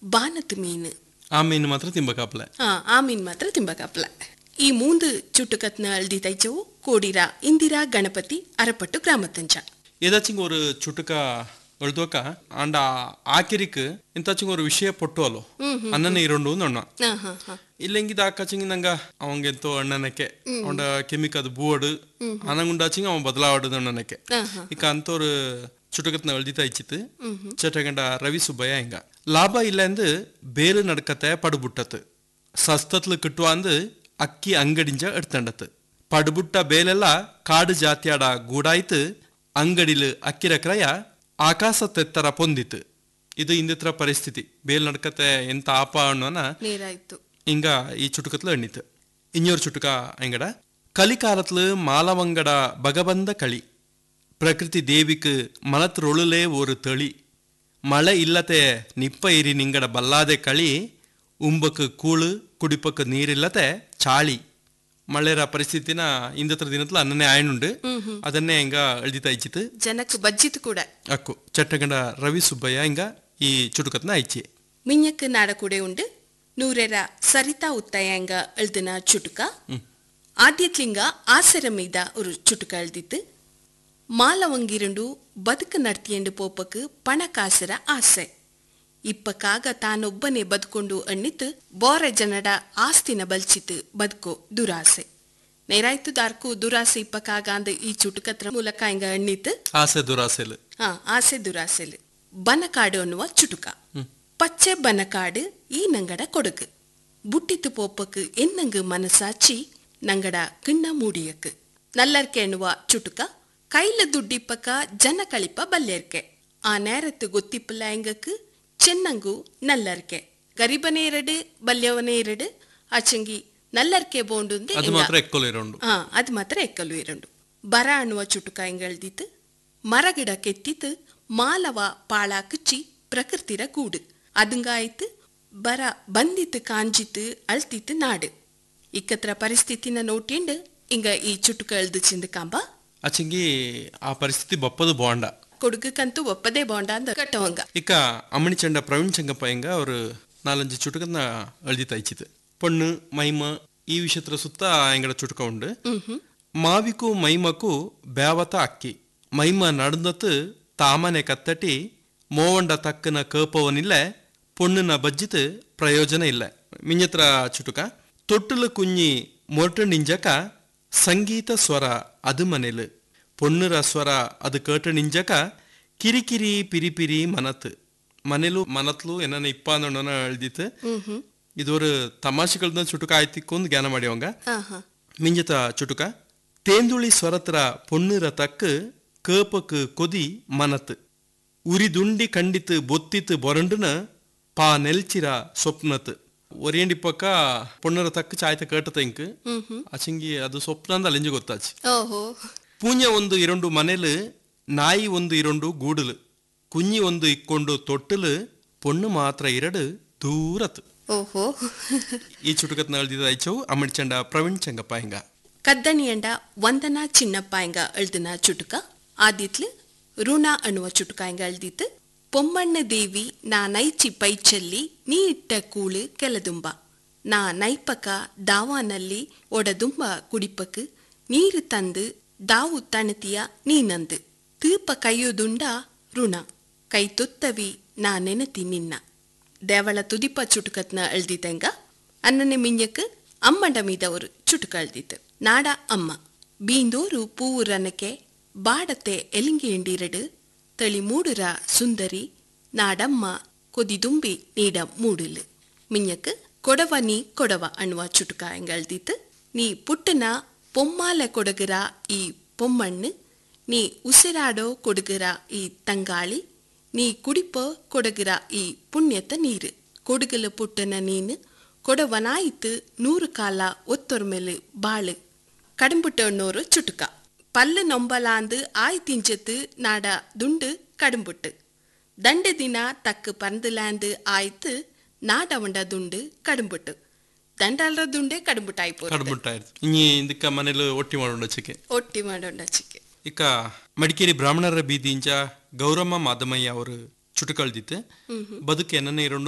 ಬಾನತ್ ಮೀನು. ಆ ಮೀನು ಮಾತ್ರ ತಿಂಬಕಾಪ್ಲೆ. ಆ ಮೀನು ಮಾತ್ರ ತಿಂಬಕಾಪ್ಲೆ. ಈ ಮೂಂದು ಚುಟುಕತ್ನ ಅಳ್ದಿ ತೈಚವು ಕೋಡಿರ ಇಂದಿರಾ ಗಣಪತಿ ಅರಪಟ್ಟು ಗ್ರಾಮತಂಚ. ஏதாச்சும் ஒரு சுட்டுக்கா எழுதுவக்கா ஆண்ட ஆக்கிரிக்கு ಇಂತಾಚಿಂಗ್ ஒரு ವಿಷಯ ಪೊಟ್ಟು ಅಲ್ಲೋ ಅಣ್ಣನ ಇರೋಂಡು ಅಣ್ಣ ಇಲ್ಲೆಂಗಿದ ಆಕಾಚಿಂಗ್ ನಂಗ ಅವಂಗ ಎಂತೋ ಅಣ್ಣನಕ್ಕೆ ಅವಂಡ ಕೆಮಿಕ್ ಅದು ಬೂವಡು ಅನಂಗುಂಡಾಚಿಂಗ್ ಅವನ್ ಬದಲಾವಡು ಅಣ್ಣನಕ್ಕೆ ಈಗ ಅಂತೋರು ಚುಟುಕತ್ನ ಎಳ್ದಿತ ಇಚ್ಚಿತ್ತು ಚಟಗಂಡ ರವಿ ಸುಬ್ಬಯ್ಯ ಹಿಂಗ ಲಾಭ ಇಲ್ಲ ಎಂದು ಬೇಲು ನಡ್ಕತೆ ಪಡುಬುಟ್ಟತ್ತು ಸಸ್ತತ್ಲು ಕಿಟ್ಟುವಂದು ಅಕ್ಕಿ ಅಂಗಡಿಂಜ ಎಡ್ತಂಡತ್ತು ಪಡುಬುಟ್ಟ ಬೇಲೆಲ್ಲ ಕಾಡು ಜಾತಿಯಾಡ ಗೂಡಾಯ್ತು ಅಂಗಡಿಲು ಅಕ್ಕಿರ ಕ್ರಯ ಆಕಾಶ ತೆತ್ತರ ಪೊಂದಿತ್ತು. ಇದು ಇಂದಿತ್ರ ಪರಿಸ್ಥಿತಿ ಬೇಲ್ ನಡ್ಕತೆ ಎಂತ ಆಪ ಅನ್ನೋನ ಹಿಂಗ ಈ ಚುಟುಕತ್ಲು ಎಣ್ಣಿತ್ತು. ಇನ್ನೊರು ಚುಟುಕ ಹಿಂಗಡ ಕಲಿಕಾಲತ್ಲು ಮಾಲವಂಗಡ ಬಗಬಂದ களி ಪ್ರಕೃತಿ ದೇವಿக்கு ಮನತ್ರೊಳುಲೇ ஒரு ತಳಿ ಮಳೆ ಇಲ್ಲತೆ ನಿಪ್ಪ ಇರಿ ನಿಂಗಡ ಬಲ್ಲಾದೆ களி ಉಂಬಕ್ಕೆ ಕೂಳು ಕುಡಿಪಕ್ಕೆ ನೀರಿಲ್ಲತೆ ಚಾಳಿ ಮಳೆರ ಪರಿಸ್ಥಿತಿನ ಇಂದತ್ರ ದಿನತ್ಲ ಅನ್ನನೇ ಆಯನುಂಡು ಅದನ್ನೇ ಹಿಂಗ ಎಳ್ದಿತ ಐಚಿತ್ತು ಜನಕ್ಕೆ ಬಜ್ಜಿತು ಕೂಡ ಅಕ್ಕು ಚಟ್ಟಗಂಡ ರವಿ ಸುಬ್ಬಯ್ಯ ಹಿಂಗ ಈ ಚುಟುಕತ್ನ ಐಚಿ ಮಿಂಜಕ್ಕೆ ನಾಡ ಕೂಡ ಉಂಡು ನೂರೆರ ಸರಿತಾ ಉತ್ತಯ್ಯಂಗ ಎಳ್ದಿನ ಚುಟುಕ ಆದ್ಯತ್ಲಿಂಗ ಆಸರ ಮೀದ ஒரு ಚುಟುಕ ಎಳ್ದಿತ್ತು ಮಾಲವಂಗಿರುಂಡು ಬದುಕು ನಡ್ತಿಯಂಡು ಪೋಪಕ್ಕೆ ಪಣ ಕಾಸರ ಆಸೆ ಇಪ್ಪಕ್ಕಾಗ ತಾನೊಬ್ಬನೇ ಬದುಕೊಂಡು ಅಣ್ಣಿತ್ತು ಬೋರ ಜನಡ ಆಸ್ತಿನ ಬಲ್ಚಿತ್ತು ಬದುಕೋ ದುರಾಸೆ ನೇರಾಯ್ತು ದಾರ್ಕು ದುರಾಸೆ ಇಪ್ಪಕ್ಕಾಗ ಅಂದ ಈ ಚುಟುಕತ್ರ ಮೂಲಕ ಹಿಂಗ ಅಣ್ಣಿತ್ತು ಆಸೆ ದುರಾಸೆಲು ಆಸೆ ದುರಾಸೆಲು ಬನಕಾಡು ಅನ್ನುವ ಚುಟುಕ ಪಚ್ಚೆ ಬನಕಾಡು ಈ ನಂಗಡ ಕೊಡಗು ಬುಟ್ಟಿತ್ತು ಪೋಪಕ್ಕೆ ಎನ್ನಂಗು ಮನಸಾಚಿ ನಂಗಡ ಕಿಣ್ಣ ಮೂಡಿಯಕ್ಕೆ ನಲ್ಲರ್ಕೆ ಅನ್ನುವ ಚುಟುಕ ಕೈಲ ದುಡ್ಡಿಪ್ಪಕ ಜನ ಕಳಿಪ ಬಲ್ಲೆರ್ಕೆ ಆ ನೇರತ್ತು ಗೊತ್ತಿಪ್ಪಲ್ಲ ಹೆಂಗಕ್ಕೆ ಚೆನ್ನಂಗು ನಲ್ಲರ್ಕೆ ಗರಿಬನೇ ಎರಡು ಬಲ್ಯವನೇ ಎರಡು ಆಚಂಗಿ ನಲ್ಲರ್ಕೆ ಬೋಂಡು ಅದು ಮಾತ್ರ ಎಕ್ಕಲು ಇರಂಡು ಬರ ಅನ್ನುವ ಚುಟುಕ ಹಿಂಗಳ್ದಿತ್ತು ಮರಗಿಡ ಕೆತ್ತಿತ್ತು ಮಾಲವ ಪಾಳ ಕುಚ್ಚಿ ಪ್ರಕೃತಿರ ಗೂಡು ಅದಂಗಾಯ್ತು ಬರ ಬಂದಿತ್ತು ಕಾಂಜಿತ್ತು ಅಳ್ತಿತ್ತು ನಾಡು ಇಕ್ಕತ್ರ ಪರಿಸ್ಥಿತಿನ ನೋಟಿಂಡು ಹಿಂಗ ಈ ಚುಟುಕ ಎಳ್ದು ಚಿಂದಕಾಂಬ ಅಚಂಗಿ ಆ ಪರಿಸ್ಥಿತಿ ಬಪ್ಪದು ಬಾಂಡ ಕೊಡುಗಕ್ಕಂತೂ ಒಪ್ಪದೇ ಬಾಂಡ ಅಂದ ಕಟ್ಟವಂಗ ಇಕ್ಕ ಅಮ್ಮಣಿ ಚಂಡ ಪ್ರವೀಣ್ ಚಂಗಪ್ಪ ಹಿಂಗ ಅವರು 4-5 ಚುಟುಕನ್ನ ಎಳ್ದಿತ ಐಚಿತು ಪೊಣ್ಣು ಮೈಮ ಈ ವಿಷಯತ್ರ ಸುತ್ತ ಹಿಂಗಡ ಚುಟುಕ ಉಂಡು ಮಾವಿಕು ಮೈಮಕು ಬ್ಯಾವತ ಅಕ್ಕಿ ಮೈಮ ನಡ್ದತ್ತು ತಾಮನೆ ಕತ್ತಟಿ ಮೋವಂಡ ತಕ್ಕನ ಕೇಪವನಿಲ್ಲ ಪೊಣ್ಣನ ಬಜ್ಜಿತು ಪ್ರಯೋಜನ ಇಲ್ಲ ಮಿಂಜತ್ರ ಚುಟುಕ ತೊಟ್ಟಲು ಕುഞ്ഞി ಮೊರ್ಟು ನಿಂಜಕ ಸಂಗೀತ ಸ್ವರ ಅದು ಮನೆಲು ಪೊಣ್ಣುರ ಸ್ವರ ಅದು ಕೇಟ ನಿಂಜಕ ಕಿರಿಕಿರಿ ಪಿರಿಪಿರಿ ಮನತ್ ಮನೆಲು ಮನತ್ಲು ಏನನ್ನ ಇಪ್ಪ ಅನ್ನೋಣ ಎಳ್ದಿತ್ತು ಇದು ஒரு ತಮಾಷೆಗಳನ್ನ ಚುಟುಕ ಆಯ್ತಿಕ್ಕೊಂದು ಜ್ಞಾನ ಮಾಡಿಯವಂಗ ಮಿಂಜತ ಚುಟುಕ ತೇಂದುಳಿ ಸ್ವರತ್ರ ಪೊಣ್ಣುರ ತಕ್ಕ ಕೇಪಕ್ ಕೊದಿ ಮನತ್ ಉರಿದುಂಡಿ ಕಂಡಿತು ಬೊತ್ತಿತ್ತು ಬೊರಂಡುನ ಪಾ ನೆಲ್ಚಿರ ಸ್ವಪ್ನತ್ ಒರಿಯಂಡಿಪ್ಪಕ್ಕ ಪೊಣ್ಣರ ತಕ್ಕ ಚಾಯ್ತ ಕೇಟತ ಇಂಕ್ ಅಚಿಂಗಿ ಅದು ಸ್ವಪ್ನ ಅಂದ ಅಲೆಂಜಿ ಗೊತ್ತಾಚಿ ಪೂಂಜ ಒಂದು ಇರಂಡು ಮನೆಲು ನಾಯಿ ಒಂದು ಇರಂಡು ಗೂಡುಲು ಕುഞ്ഞി ಒಂದು ಇಕ್ಕೊಂಡು ತೊಟ್ಟಲು ಪೊಣ್ಣು ಮಾತ್ರ ಇರಡು ದೂರತ್ ಈ ಚುಟುಕತ್ನ ಎಳ್ದಿದ ಐಚವು ಅಮ್ಮಡಿ ಚಂಡ ಪ್ರವೀಣ್ ಚಂಗಪ್ಪ ಹಿಂಗ ಕದ್ದಣಿಯಂಡ ವಂದನಾ ಚಿನ್ನಪ್ಪ ಹಿಂಗ ಎಳ್ದಿನ ಚುಟುಕ ಆದಿತ್ಲು ಋಣ ಅನ್ನುವ ಚುಟುಕ ಹಿಂಗ ಎಳ್ದಿತ್ತು ಪೊಮ್ಮಣ್ಣ ದೇವಿ ನಾ ನೈಚಿ ಪೈಚಲ್ಲಿ ನೀ ಇಟ್ಟ ಕೂಳು ಕೆಲದುಂಬ ನಾ ನೈಪಕ ದಾವಾನಲ್ಲಿ ಒಡದುಂಬ ಕುಡಿಪಕ್ ನೀರು ತಂದು ದಾವು ತಣತಿಯ ನೀನಂದು ತೀಪ ಕೈಯುದುಂಡ ಋಣ ಕೈ ತೊತ್ತವಿ ನಾ ನೆನತಿ ನಿನ್ನ ದೇವಳ ತುದಿಪ ಚುಟುಕತ್ನ ಎಳ್ದಿದ್ದಂಗ ಅನ್ನನೆ ಮಿಂಜಕ್ ಅಮ್ಮಂಡ ಮೀದವರು ಚುಟುಕ ಎಳ್ದಿತ್ತು ನಾಡ ಅಮ್ಮ ಬೀಂದೋರು ಪೂವು ರನಕೆ ಬಾಡತೆ ಎಲಿಂಗಿ ಎಂಡಿರಡು ತಳಿ ಮೂಡುರ ಸುಂದರಿ ನಾಡಮ್ಮ ಕೊದಿದುಂಬಿ ನೀಡ ಮೂಡುಲು ಮಿಂಜಕ್ ಕೊಡವ ನೀ ಕೊಡವ ಅನ್ನುವ ಚುಟುಕ ಎಂಗಳ್ದಿತ್ತು ನೀ ಪುಟ್ಟನ பொம்மால கொடுகிற ಈ பொம்மಣ್ಣு நீ உசிராடோ கொடுகிற ಈ ತಂಗಾಳಿ ನೀ ಕುಡಿಪೋ ಕೊಡಗಿರ ಈ ಪುಣ್ಯತ ನೀರು ಕೊಡುಗಲ ಪುಟ್ಟನ ನೀನು ಕೊಡವನಾಯಿತು 100 ಕಾಲ ಒತ್ತೊರ ಮೇಲೆ ಬಾಳು ಕಡುಂಬುಟ್ಟಣ್ಣೋರು ಚುಟುಕ ಪಲ್ಲು ನೊಂಬಲಾಂದು ಆಯ್ತಿಂಚತ್ತು ನಾಡ ದುಂಡು ಕಡುಂಬುಟ್ಟು ದಂಡ ದಿನ ತಕ್ಕ ಪರಂದುಲಾಂದು ಆಯ್ತು ನಾಡವಂಡ ದುಂಡು ಕಡುಂಬುಟ್ಟು ದಂಡಾಲರ ದುಂಡೆ ಕಡುಬುಟ್ಟಾಯ್ತು ಇನಿ ಇದಕ್ಕ ಮನೇಲಿ ಒಟ್ಟಿ ಮಾಡೋಣ ಚಿಕ್ಕೆ ಇಕ್ಕ ಮಡಿಕೇರಿ ಬ್ರಾಹ್ಮಣರ ಬೀದಿಂಚ ಗೌರಮ್ಮ ಮಾದಮಯ್ಯ ಅವರು ಚುಟುಕಳ್ದಿತ್ತು ಬದುಕು ಏನನ್ನೇ ಇರೋಣ